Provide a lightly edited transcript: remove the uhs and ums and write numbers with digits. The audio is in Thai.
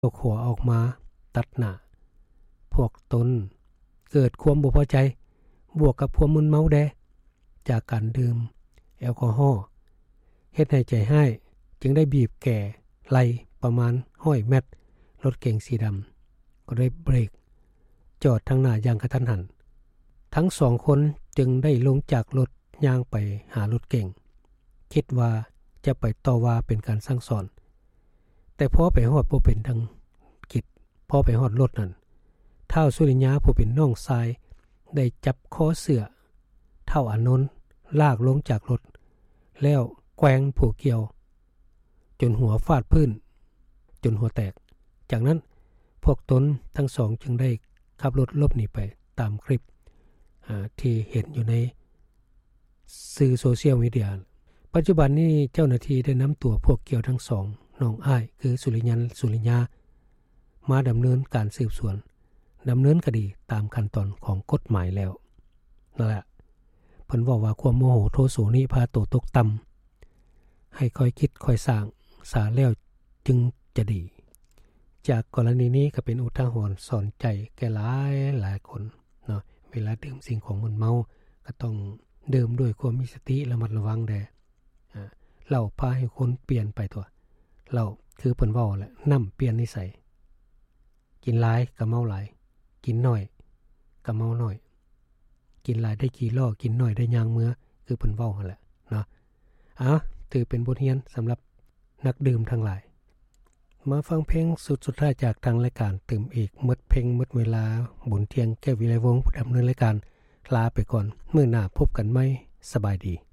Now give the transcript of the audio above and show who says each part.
Speaker 1: ตกหัวออกมาตัดหน้าพวกตนเกิดความบ่พอใจบวกกับความมึนเมาแดจากการดื่มแอลกอฮอล์เฮ็ดให้ใจให้จึงได้บีบแก่ไล่ประมาณ100 เมตรรถเก๋งสีดำก็ได้เบรกจอดทางหน้าอย่างกระทันหันทั้ง2คนจึงได้ลงจากรถย่างไปหารถเก๋งคิดว่าจะไปต่อว่าเป็นการสั่งสอนแต่พอไปฮอดบ่เป็นดังคิดพอไปฮอดรถนั้นท้าวสุริยาผู้เป็นน้องชายได้จับคอเสื้อท้าวอานนท์ลากลงจากรถแล้วแกว่งผู้เกี่ยวจนหัวฟาดพื้นจนหัวแตกจากนั้นพวกตนทั้งสองจึงได้ขับรถหลบหนีไปตามคลิปที่เห็นอยู่ในสื่อโซเชียลมีเดียปัจจุบันนี้เจ้าหน้าที่ได้นำตัวพวกเกี่ยวทั้งสองน้องอ้ายคือสุริยามาดำเนินการสืบสวนดำเนินคดีตามขั้นตอนของกฎหมายแล้วนั่นแหละเพิ่นบอกว่าความโมโหโทโสนี้พาตัวตกต่ำให้ค่อยคิดค่อยสร้างสาแล้วจึงจะดีจากกรณีนี้ก็เป็นอุทาหรณ์สอนใจแก่หลายคนเนาะเวลาดื่มสิ่งของมึนเมาก็ต้องดื่มด้วยความมีสติระมัดระวังแดเหล้าพาให้คนเปลี่ยนไปตัวเหล้าคือเพิ่นเว้าแหละนำเปลี่ยนนิสัยกินหลายก็เมาหลายกินน้อยก็เมาน้อยกินหลายได้กี่ล้อกินน้อยได้ยางเมื่อคือเพิ่นเว้าหั่นแหละเนาะถือเป็นบทเรียนสำหรับนักดื่มทั้งหลายมาฟังเพลงสุดท้ายจากทางรายการตื่มอีกหมดเพลงหมดเวลาบุญเที่ยงแก้ววิไลวงศ์ผู้ดำเนินรายการลาไปก่อนมื้อหน้าพบกันใหม่สบายดี